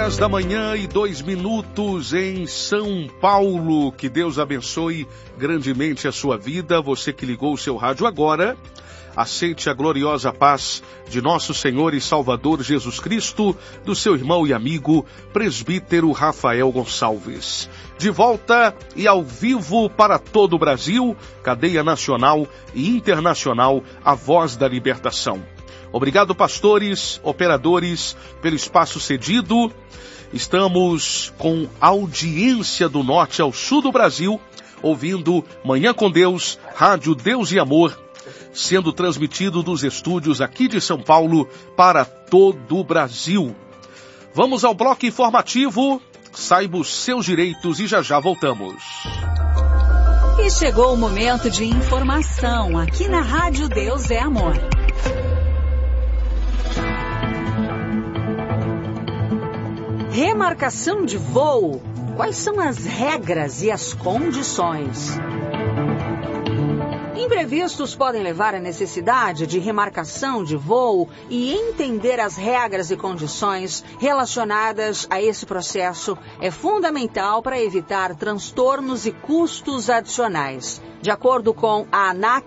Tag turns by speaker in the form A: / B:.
A: 10h02 em São Paulo. Que Deus abençoe grandemente a sua vida. Você que ligou o seu rádio agora, aceite a gloriosa paz de nosso Senhor e Salvador Jesus Cristo, do seu irmão e amigo, presbítero Rafael Gonçalves. De volta e ao vivo para todo o Brasil, cadeia nacional e internacional, a Voz da Libertação. Obrigado, pastores, operadores, pelo espaço cedido. Estamos com audiência do norte ao sul do Brasil, ouvindo Manhã com Deus, Rádio Deus e Amor, sendo transmitido dos estúdios aqui de São Paulo para todo o Brasil. Vamos ao bloco informativo. Saiba os seus direitos e já já voltamos.
B: E chegou o momento de informação aqui na Rádio Deus é Amor. Remarcação de voo. Quais são as regras e as condições? Imprevistos podem levar à necessidade de remarcação de voo e entender as regras e condições relacionadas a esse processo é fundamental para evitar transtornos e custos adicionais. De acordo com a ANAC,